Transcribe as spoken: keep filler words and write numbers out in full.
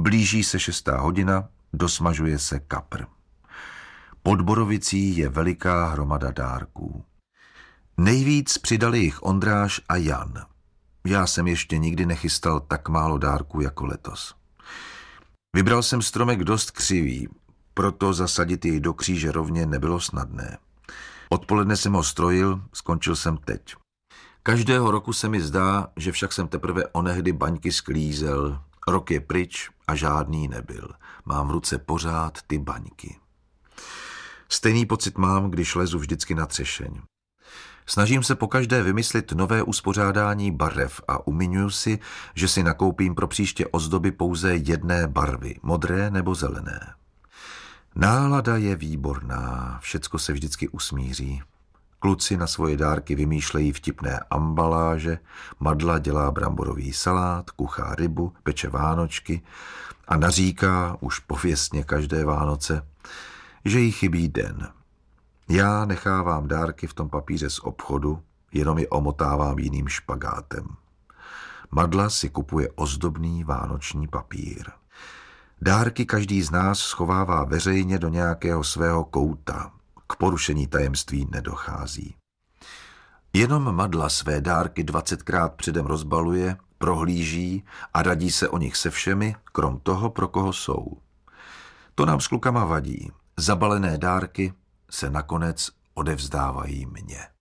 Blíží se šestá hodina, dosmažuje se kapr. Pod borovicí je veliká hromada dárků. Nejvíc přidali jich Ondráš a Jan. Já jsem ještě nikdy nechystal tak málo dárků jako letos. Vybral jsem stromek dost křivý, proto zasadit jej do kříže rovně nebylo snadné. Odpoledne jsem ho strojil, skončil jsem teď. Každého roku se mi zdá, že však jsem teprve onehdy baňky sklízel. Rok je pryč a žádný nebyl. Mám v ruce pořád ty baňky. Stejný pocit mám, když lezu vždycky na třešeň. Snažím se pokaždé vymyslit nové uspořádání barev a umiňuju si, že si nakoupím pro příště ozdoby pouze jedné barvy, modré nebo zelené. Nálada je výborná, všecko se vždycky usmíří. Kluci na svoje dárky vymýšlejí vtipné ambaláže, Madla dělá bramborový salát, kuchá rybu, peče vánočky a naříká už pověstně každé Vánoce, že jí chybí den. Já nechávám dárky v tom papíře z obchodu, jenom je omotávám jiným špagátem. Madla si kupuje ozdobný vánoční papír. Dárky každý z nás schovává veřejně do nějakého svého kouta. K porušení tajemství nedochází. Jenom Madla své dárky dvacetkrát předem rozbaluje, prohlíží a radí se o nich se všemi, krom toho, pro koho jsou. To nám s klukama vadí. Zabalené dárky se nakonec odevzdávají mně.